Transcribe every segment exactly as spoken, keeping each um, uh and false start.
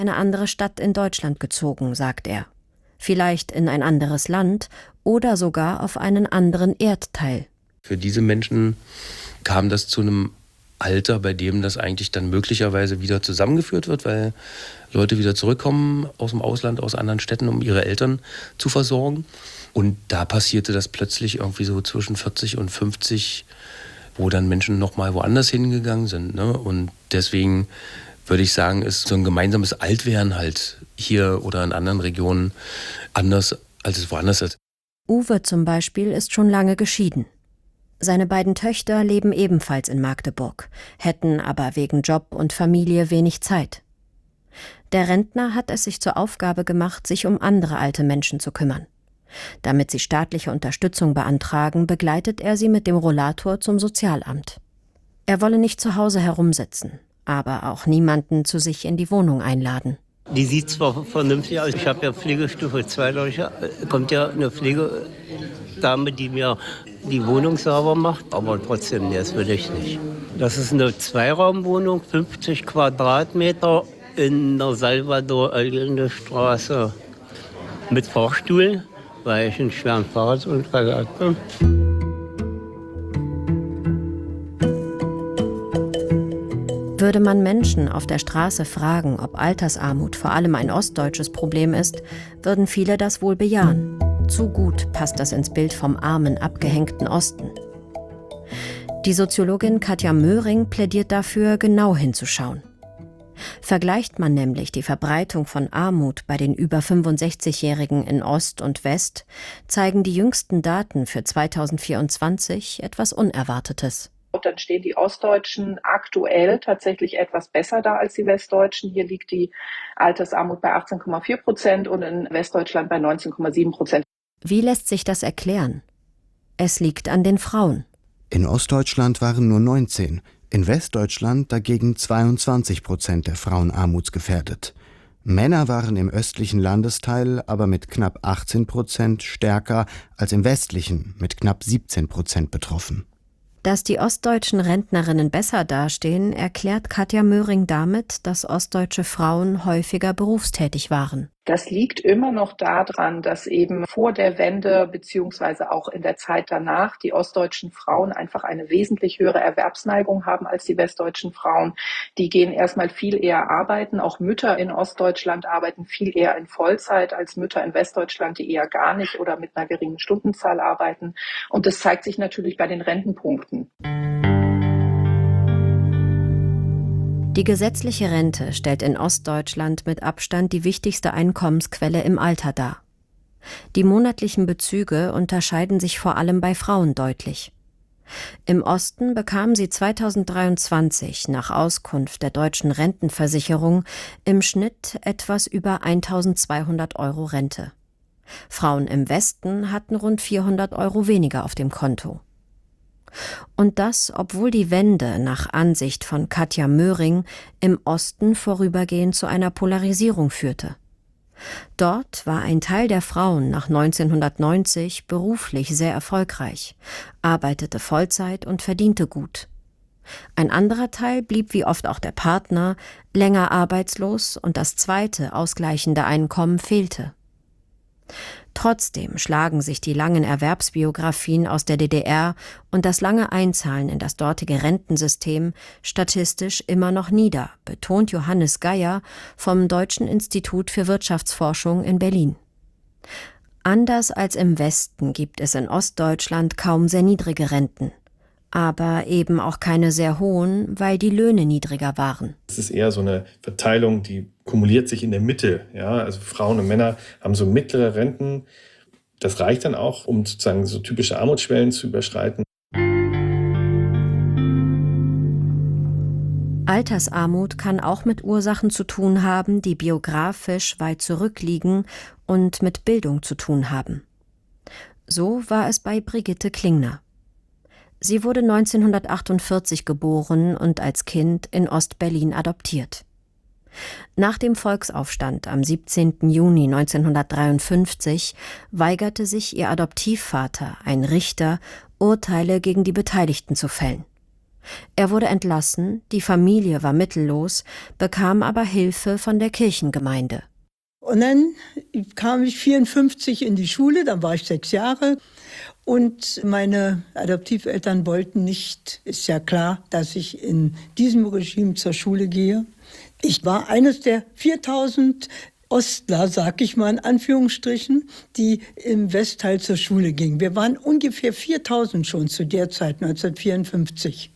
eine andere Stadt in Deutschland gezogen, sagt er. Vielleicht in ein anderes Land oder sogar auf einen anderen Erdteil. Für diese Menschen kam das zu einem Alter, bei dem das eigentlich dann möglicherweise wieder zusammengeführt wird, weil Leute wieder zurückkommen aus dem Ausland, aus anderen Städten, um ihre Eltern zu versorgen. Und da passierte das plötzlich irgendwie so zwischen vierzig und fünfzig, wo dann Menschen nochmal woanders hingegangen sind. Ne? Und deswegen würde ich sagen, ist so ein gemeinsames Altwerden halt hier oder in anderen Regionen anders, als es woanders ist. Uwe zum Beispiel ist schon lange geschieden. Seine beiden Töchter leben ebenfalls in Magdeburg, hätten aber wegen Job und Familie wenig Zeit. Der Rentner hat es sich zur Aufgabe gemacht, sich um andere alte Menschen zu kümmern. Damit sie staatliche Unterstützung beantragen, begleitet er sie mit dem Rollator zum Sozialamt. Er wolle nicht zu Hause herumsitzen, aber auch niemanden zu sich in die Wohnung einladen. Die sieht zwar vernünftig aus, ich habe ja Pflegestufe zwei, da kommt ja eine Pflegedame, die mir die Wohnung sauber macht, aber trotzdem, das will ich nicht. Das ist eine Zweiraumwohnung, fünfzig Quadratmeter in der Salvador-Allende-Straße mit Fahrstuhl, weil ich einen schweren Fahrradunfall hatte. Würde man Menschen auf der Straße fragen, ob Altersarmut vor allem ein ostdeutsches Problem ist, würden viele das wohl bejahen. Zu gut passt das ins Bild vom armen, abgehängten Osten. Die Soziologin Katja Möhring plädiert dafür, genau hinzuschauen. Vergleicht man nämlich die Verbreitung von Armut bei den über fünfundsechzigjährigen in Ost und West, zeigen die jüngsten Daten für zweitausendvierundzwanzig etwas Unerwartetes. Dann stehen die Ostdeutschen aktuell tatsächlich etwas besser da als die Westdeutschen. Hier liegt die Altersarmut bei achtzehn Komma vier Prozent und in Westdeutschland bei neunzehn Komma sieben Prozent. Wie lässt sich das erklären? Es liegt an den Frauen. In Ostdeutschland waren nur neunzehn, in Westdeutschland dagegen zweiundzwanzig Prozent der Frauen armutsgefährdet. Männer waren im östlichen Landesteil aber mit knapp achtzehn Prozent stärker als im westlichen mit knapp siebzehn Prozent betroffen. Dass die ostdeutschen Rentnerinnen besser dastehen, erklärt Katja Möhring damit, dass ostdeutsche Frauen häufiger berufstätig waren. Das liegt immer noch daran, dass eben vor der Wende beziehungsweise auch in der Zeit danach die ostdeutschen Frauen einfach eine wesentlich höhere Erwerbsneigung haben als die westdeutschen Frauen. Die gehen erstmal viel eher arbeiten. Auch Mütter in Ostdeutschland arbeiten viel eher in Vollzeit als Mütter in Westdeutschland, die eher gar nicht oder mit einer geringen Stundenzahl arbeiten. Und das zeigt sich natürlich bei den Rentenpunkten. Die gesetzliche Rente stellt in Ostdeutschland mit Abstand die wichtigste Einkommensquelle im Alter dar. Die monatlichen Bezüge unterscheiden sich vor allem bei Frauen deutlich. Im Osten bekamen sie zweitausenddreiundzwanzig nach Auskunft der Deutschen Rentenversicherung im Schnitt etwas über eintausendzweihundert Euro Rente. Frauen im Westen hatten rund vierhundert Euro weniger auf dem Konto. Und das, obwohl die Wende nach Ansicht von Katja Möhring im Osten vorübergehend zu einer Polarisierung führte. Dort war ein Teil der Frauen nach neunzehnhundertneunzig beruflich sehr erfolgreich, arbeitete Vollzeit und verdiente gut. Ein anderer Teil blieb wie oft auch der Partner länger arbeitslos und das zweite ausgleichende Einkommen fehlte. Trotzdem schlagen sich die langen Erwerbsbiografien aus der D D R und das lange Einzahlen in das dortige Rentensystem statistisch immer noch nieder, betont Johannes Geier vom Deutschen Institut für Wirtschaftsforschung in Berlin. Anders als im Westen gibt es in Ostdeutschland kaum sehr niedrige Renten, aber eben auch keine sehr hohen, weil die Löhne niedriger waren. Es ist eher so eine Verteilung, die kumuliert sich in der Mitte. Ja? Also Frauen und Männer haben so mittlere Renten. Das reicht dann auch, um sozusagen so typische Armutsschwellen zu überschreiten. Altersarmut kann auch mit Ursachen zu tun haben, die biografisch weit zurückliegen und mit Bildung zu tun haben. So war es bei Brigitte Klingner. Sie wurde neunzehnhundertachtundvierzig geboren und als Kind in Ostberlin adoptiert. Nach dem Volksaufstand am siebzehnten Juni neunzehnhundertdreiundfünfzig weigerte sich ihr Adoptivvater, ein Richter, Urteile gegen die Beteiligten zu fällen. Er wurde entlassen, die Familie war mittellos, bekam aber Hilfe von der Kirchengemeinde. Und dann kam ich vierundfünfzig in die Schule, dann war ich sechs Jahre. Und meine Adoptiveltern wollten nicht, ist ja klar, dass ich in diesem Regime zur Schule gehe. Ich war eines der viertausend Ostler, sag ich mal in Anführungsstrichen, die im Westteil zur Schule gingen. Wir waren ungefähr viertausend schon zu der Zeit, neunzehnhundertvierundfünfzig.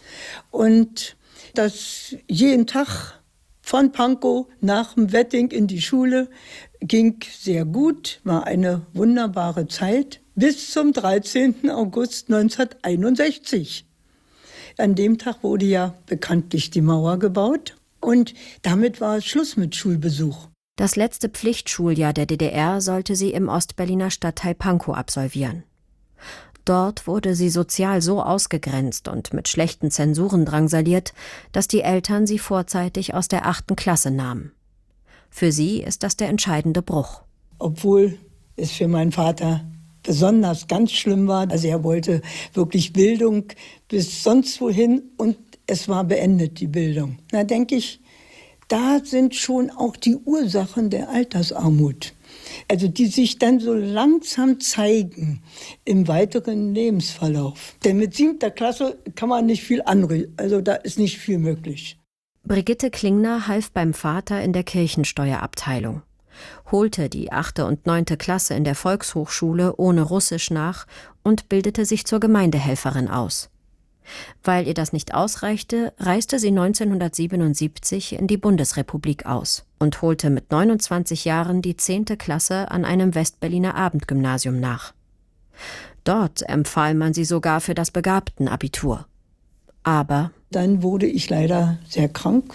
Und das jeden Tag von Pankow nach dem Wedding in die Schule ging sehr gut, war eine wunderbare Zeit. Bis zum dreizehnten August neunzehnhunderteinundsechzig. An dem Tag wurde ja bekanntlich die Mauer gebaut und damit war Schluss mit Schulbesuch. Das letzte Pflichtschuljahr der D D R sollte sie im Ostberliner Stadtteil Pankow absolvieren. Dort wurde sie sozial so ausgegrenzt und mit schlechten Zensuren drangsaliert, dass die Eltern sie vorzeitig aus der achten Klasse nahmen. Für sie ist das der entscheidende Bruch. Obwohl es für meinen Vater besonders ganz schlimm war. Also er wollte wirklich Bildung bis sonst wohin und es war beendet, die Bildung. Da denke ich, da sind schon auch die Ursachen der Altersarmut. Also die sich dann so langsam zeigen im weiteren Lebensverlauf. Denn mit siebter Klasse kann man nicht viel anreden, also da ist nicht viel möglich. Brigitte Klingner half beim Vater in der Kirchensteuerabteilung, holte die achte und neunte Klasse in der Volkshochschule ohne Russisch nach und bildete sich zur Gemeindehelferin aus. Weil ihr das nicht ausreichte, reiste sie neunzehnhundertsiebenundsiebzig in die Bundesrepublik aus und holte mit neunundzwanzig Jahren die zehnte Klasse an einem Westberliner Abendgymnasium nach. Dort empfahl man sie sogar für das Begabtenabitur. Aber dann wurde ich leider sehr krank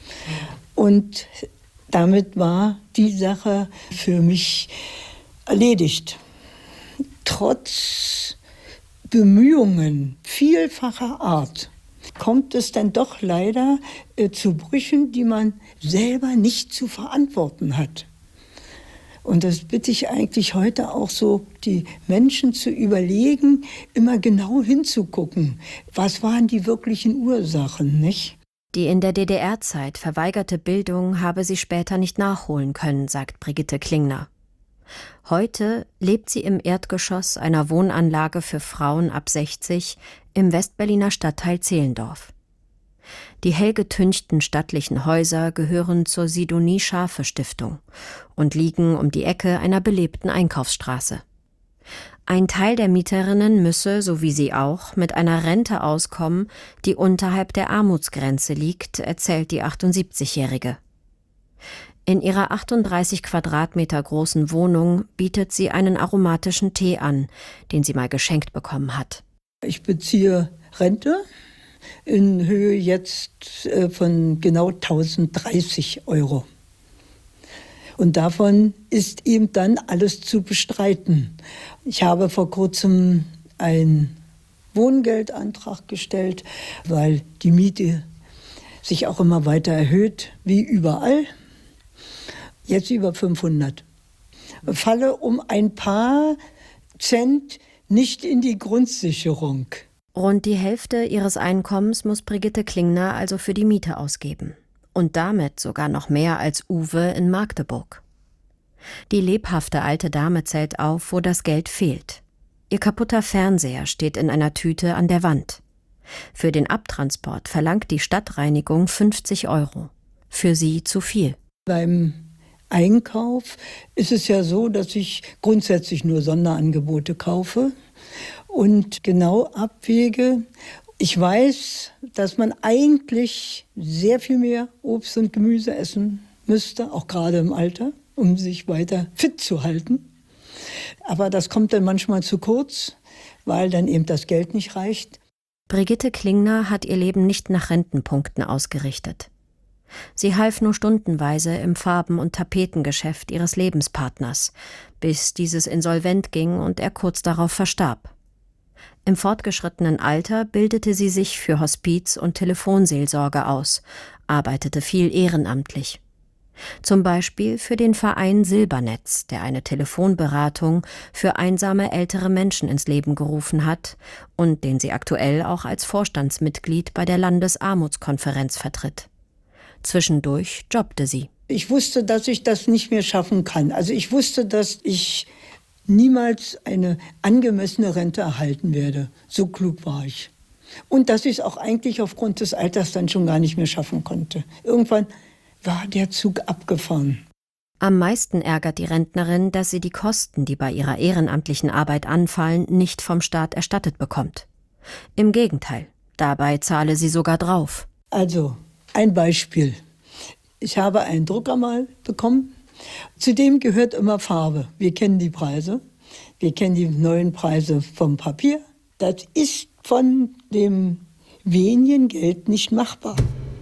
und damit war die Sache für mich erledigt. Trotz Bemühungen vielfacher Art kommt es dann doch leider äh, zu Brüchen, die man selber nicht zu verantworten hat. Und das bitte ich eigentlich heute auch so, die Menschen zu überlegen, immer genau hinzugucken. Was waren die wirklichen Ursachen, nicht? Die in der D D R-Zeit verweigerte Bildung habe sie später nicht nachholen können, sagt Brigitte Klingner. Heute lebt sie im Erdgeschoss einer Wohnanlage für Frauen ab sechzig im Westberliner Stadtteil Zehlendorf. Die hell getünchten stattlichen Häuser gehören zur Sidonie-Schafe-Stiftung und liegen um die Ecke einer belebten Einkaufsstraße. Ein Teil der Mieterinnen müsse, so wie sie auch, mit einer Rente auskommen, die unterhalb der Armutsgrenze liegt, erzählt die achtundsiebzigjährige. In ihrer achtunddreißig Quadratmeter großen Wohnung bietet sie einen aromatischen Tee an, den sie mal geschenkt bekommen hat. Ich beziehe Rente in Höhe jetzt von genau tausenddreißig Euro. Und davon ist eben dann alles zu bestreiten. Ich habe vor kurzem einen Wohngeldantrag gestellt, weil die Miete sich auch immer weiter erhöht, wie überall. Jetzt über fünfhundert. Falle um ein paar Cent nicht in die Grundsicherung. Rund die Hälfte ihres Einkommens muss Brigitte Klingner also für die Miete ausgeben. Und damit sogar noch mehr als Uwe in Magdeburg. Die lebhafte alte Dame zählt auf, wo das Geld fehlt. Ihr kaputter Fernseher steht in einer Tüte an der Wand. Für den Abtransport verlangt die Stadtreinigung fünfzig Euro. Für sie zu viel. Beim Einkauf ist es ja so, dass ich grundsätzlich nur Sonderangebote kaufe und genau abwäge. Ich weiß, dass man eigentlich sehr viel mehr Obst und Gemüse essen müsste, auch gerade im Alter, um sich weiter fit zu halten. Aber das kommt dann manchmal zu kurz, weil dann eben das Geld nicht reicht. Brigitte Klingner hat ihr Leben nicht nach Rentenpunkten ausgerichtet. Sie half nur stundenweise im Farben- und Tapetengeschäft ihres Lebenspartners, bis dieses insolvent ging und er kurz darauf verstarb. Im fortgeschrittenen Alter bildete sie sich für Hospiz- und Telefonseelsorge aus, arbeitete viel ehrenamtlich. Zum Beispiel für den Verein Silbernetz, der eine Telefonberatung für einsame ältere Menschen ins Leben gerufen hat und den sie aktuell auch als Vorstandsmitglied bei der Landesarmutskonferenz vertritt. Zwischendurch jobbte sie. Ich wusste, dass ich das nicht mehr schaffen kann. Also ich wusste, dass ich niemals eine angemessene Rente erhalten werde. So klug war ich. Und dass ich es auch eigentlich aufgrund des Alters dann schon gar nicht mehr schaffen konnte. Irgendwann war der Zug abgefahren. Am meisten ärgert die Rentnerin, dass sie die Kosten, die bei ihrer ehrenamtlichen Arbeit anfallen, nicht vom Staat erstattet bekommt. Im Gegenteil, dabei zahle sie sogar drauf. Also, ein Beispiel. Ich habe einen Drucker mal bekommen. Zu dem gehört immer Farbe. Wir kennen die Preise. Wir kennen die neuen Preise vom Papier. Das ist von dem wenigen Geld nicht machbar.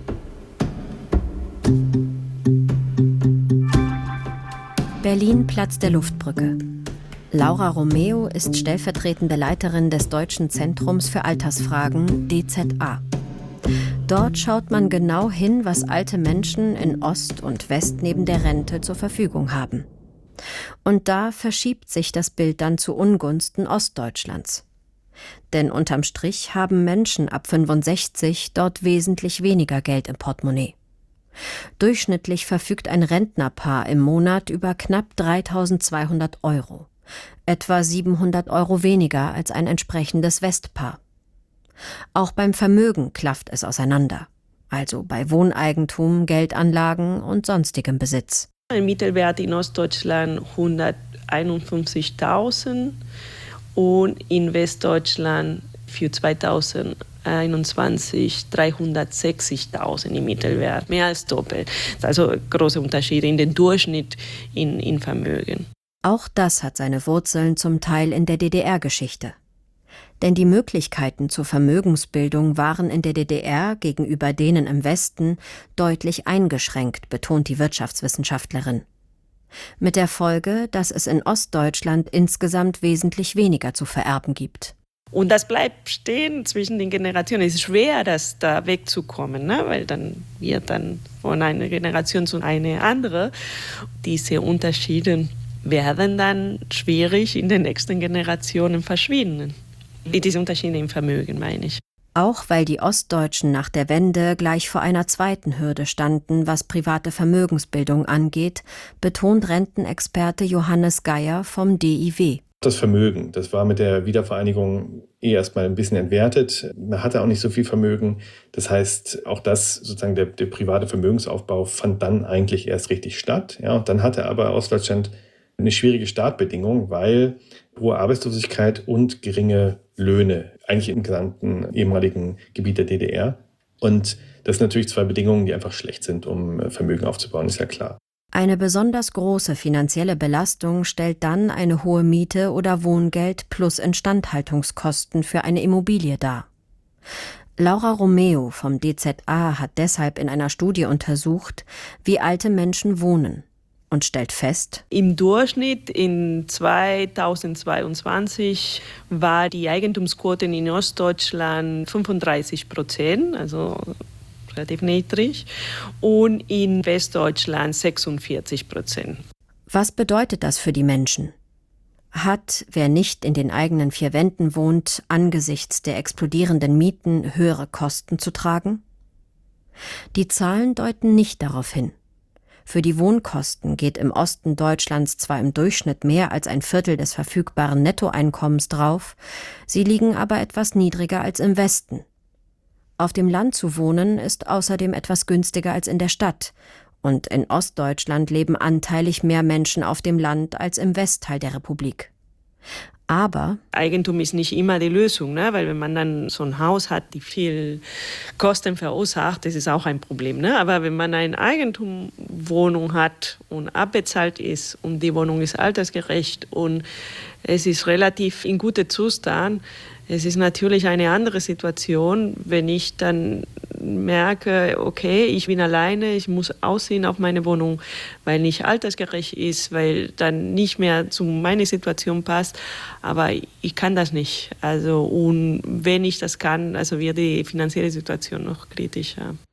Berlin, Platz der Luftbrücke. Laura Romeo ist stellvertretende Leiterin des Deutschen Zentrums für Altersfragen, D Z A. Dort schaut man genau hin, was alte Menschen in Ost und West neben der Rente zur Verfügung haben. Und da verschiebt sich das Bild dann zu Ungunsten Ostdeutschlands. Denn unterm Strich haben Menschen ab fünfundsechzig dort wesentlich weniger Geld im Portemonnaie. Durchschnittlich verfügt ein Rentnerpaar im Monat über knapp dreitausendzweihundert Euro, etwa siebenhundert Euro weniger als ein entsprechendes Westpaar. Auch beim Vermögen klafft es auseinander, also bei Wohneigentum, Geldanlagen und sonstigem Besitz. Ein Mittelwert in Ostdeutschland hunderteinundfünfzigtausend und in Westdeutschland für zweitausendeinundzwanzig dreihundertsechzigtausend im Mittelwert, mehr als doppelt. Also große Unterschiede in den Durchschnitt in, in Vermögen. Auch das hat seine Wurzeln zum Teil in der D D R-Geschichte. Denn die Möglichkeiten zur Vermögensbildung waren in der D D R gegenüber denen im Westen deutlich eingeschränkt, betont die Wirtschaftswissenschaftlerin. Mit der Folge, dass es in Ostdeutschland insgesamt wesentlich weniger zu vererben gibt. Und das bleibt stehen zwischen den Generationen. Es ist schwer, das da wegzukommen, ne? Weil dann wird dann von einer Generation zu einer andere. Diese Unterschiede werden dann schwierig in den nächsten Generationen verschwinden. Diese Unterschiede im Vermögen, meine ich. Auch weil die Ostdeutschen nach der Wende gleich vor einer zweiten Hürde standen, was private Vermögensbildung angeht, betont Rentenexperte Johannes Geier vom D I W. Das Vermögen, das war mit der Wiedervereinigung eh erstmal ein bisschen entwertet. Man hatte auch nicht so viel Vermögen. Das heißt, auch das, sozusagen der, der private Vermögensaufbau fand dann eigentlich erst richtig statt. Ja, und dann hatte aber Ostdeutschland eine schwierige Startbedingung, weil hohe Arbeitslosigkeit und geringe Löhne, eigentlich im gesamten ehemaligen Gebiet der D D R. Und das sind natürlich zwei Bedingungen, die einfach schlecht sind, um Vermögen aufzubauen, ist ja klar. Eine besonders große finanzielle Belastung stellt dann eine hohe Miete oder Wohngeld plus Instandhaltungskosten für eine Immobilie dar. Laura Romeo vom D Z A hat deshalb in einer Studie untersucht, wie alte Menschen wohnen. Und stellt fest, im Durchschnitt in zweitausendzweiundzwanzig war die Eigentumsquote in Ostdeutschland fünfunddreißig Prozent, also relativ niedrig, und in Westdeutschland sechsundvierzig Prozent. Was bedeutet das für die Menschen? Hat, wer nicht in den eigenen vier Wänden wohnt, angesichts der explodierenden Mieten höhere Kosten zu tragen? Die Zahlen deuten nicht darauf hin. Für die Wohnkosten geht im Osten Deutschlands zwar im Durchschnitt mehr als ein Viertel des verfügbaren Nettoeinkommens drauf, sie liegen aber etwas niedriger als im Westen. Auf dem Land zu wohnen ist außerdem etwas günstiger als in der Stadt, und in Ostdeutschland leben anteilig mehr Menschen auf dem Land als im Westteil der Republik. Aber Eigentum ist nicht immer die Lösung, ne? Weil wenn man dann so ein Haus hat, die viel Kosten verursacht, das ist auch ein Problem. Ne? Aber wenn man eine Eigentumswohnung hat und abbezahlt ist und die Wohnung ist altersgerecht und es ist relativ in gutem Zustand, es ist natürlich eine andere Situation, wenn ich dann merke, okay, ich bin alleine, ich muss aussehen auf meine Wohnung, weil nicht altersgerecht ist, weil dann nicht mehr zu meiner Situation passt. Aber ich kann das nicht. Also, und wenn ich das kann, also wird die finanzielle Situation noch kritischer.